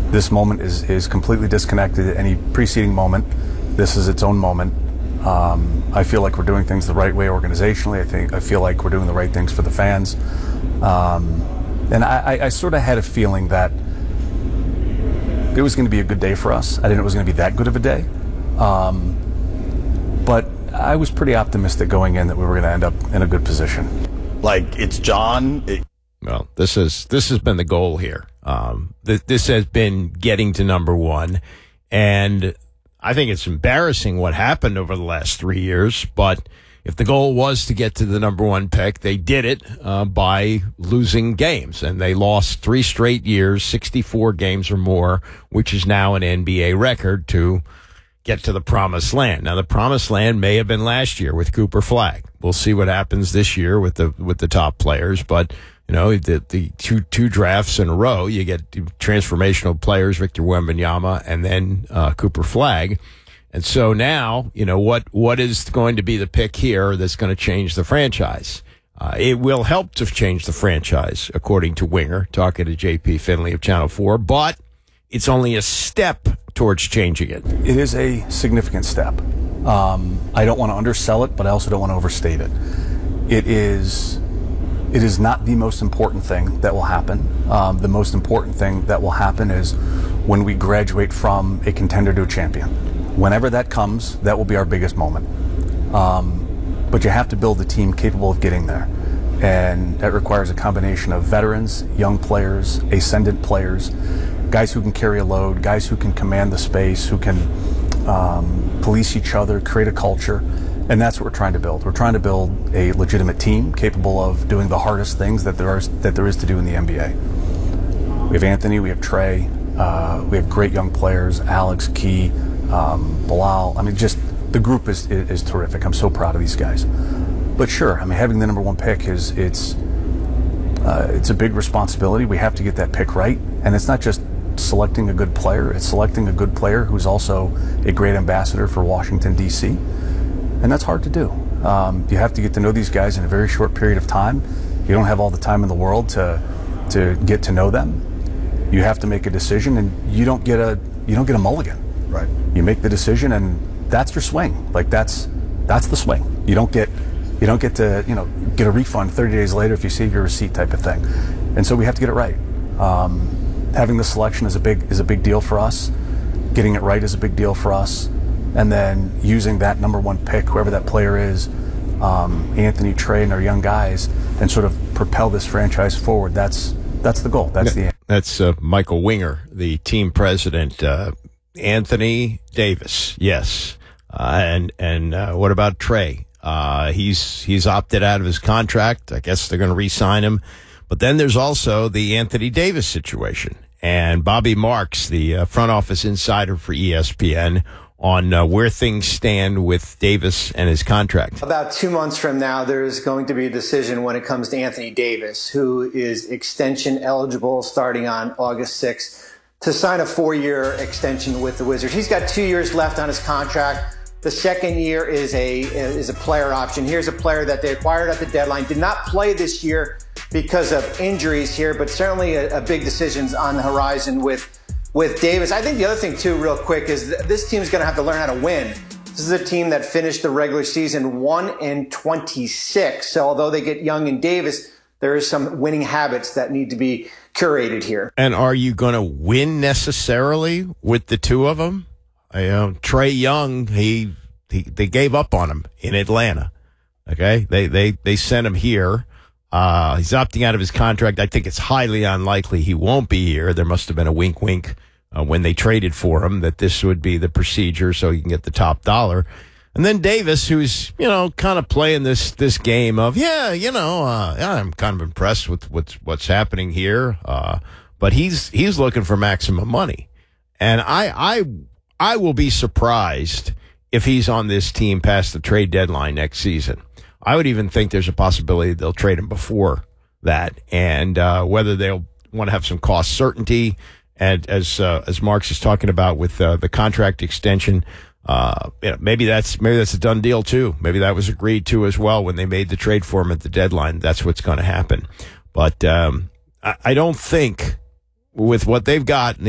This moment is completely disconnected to any preceding moment. This is its own moment. I feel like we're doing things the right way organizationally. I feel like we're doing the right things for the fans. And I sort of had a feeling that it was going to be a good day for us. I didn't know it was going to be that good of a day. But I was pretty optimistic going in that we were going to end up in a good position. Like, it's John. Well, this has been the goal here. This has been getting to number one. And I think it's embarrassing what happened over the last 3 years. But if the goal was to get to the number one pick, they did it by losing games. And they lost 3 straight years, 64 games or more, which is now an NBA record to get to the promised land. Now, the promised land may have been last year with Cooper Flagg. We'll see what happens this year with the top players. But, you know, the two drafts in a row, you get transformational players, Victor Wembanyama and then Cooper Flagg. And so now, you know, what is going to be the pick here that's going to change the franchise? It will help to change the franchise, according to Winger, talking to JP Finley of Channel 4, but it's only a step towards changing it. It is a significant step. I don't want to undersell it, but I also don't want to overstate it. It is not the most important thing that will happen. The most important thing that will happen is when we graduate from a contender to a champion. Whenever that comes, that will be our biggest moment. But you have to build a team capable of getting there. And that requires a combination of veterans, young players, ascendant players, guys who can carry a load, guys who can command the space, who can police each other, create a culture. And that's what we're trying to build. We're trying to build a legitimate team capable of doing the hardest things that there is to do in the NBA. We have Anthony, we have Trey, we have great young players, Alex, Key, Bilal. I mean, just the group is terrific. I'm so proud of these guys. But sure, I mean, having the number one pick it's a big responsibility. We have to get that pick right, and it's not just selecting a good player. It's selecting a good player who's also a great ambassador for Washington, D.C., and that's hard to do. You have to get to know these guys in a very short period of time. You don't have all the time in the world to get to know them. You have to make a decision, and you don't get a mulligan. Right. You make the decision, and that's your swing. Like that's the swing. You don't get to get a refund 30 days later if you save your receipt type of thing. And so we have to get it right. Having the selection is a big deal for us. Getting it right is a big deal for us. And then using that number one pick, whoever that player is, Anthony, Trey, and our young guys, and sort of propel this franchise forward. That's the goal. That's the aim. That's Michael Winger, the team president. Anthony Davis, yes. And what about Trey? He's opted out of his contract. I guess they're going to re-sign him. But then there's also the Anthony Davis situation. And Bobby Marks, the front office insider for ESPN, on where things stand with Davis and his contract. About 2 months from now, there is going to be a decision when it comes to Anthony Davis, who is extension eligible starting on August 6th to sign a 4-year extension with the Wizards. He's got 2 years left on his contract. The second year is a player option. Here's a player that they acquired at the deadline, did not play this year because of injuries here, but certainly a big decision's on the horizon with Davis. I think the other thing, too, real quick, is this team's going to have to learn how to win. This is a team that finished the regular season 1-26. So although they get Young and Davis, there is some winning habits that need to be curated here. And are you going to win necessarily with the two of them? Trey Young, they gave up on him in Atlanta. Okay, they sent him here. He's opting out of his contract. I think it's highly unlikely he won't be here. There must have been a wink when they traded for him that this would be the procedure so you can get the top dollar. And then Davis, who's, kind of playing this game of, I'm kind of impressed with what's happening here. But he's looking for maximum money. And I will be surprised if he's on this team past the trade deadline next season. I would even think there's a possibility they'll trade him before that, and whether they'll want to have some cost certainty, and as Marks is talking about with the contract extension, maybe that's a done deal too. Maybe that was agreed to as well when they made the trade for him at the deadline. That's what's going to happen. But I don't think with what they've got.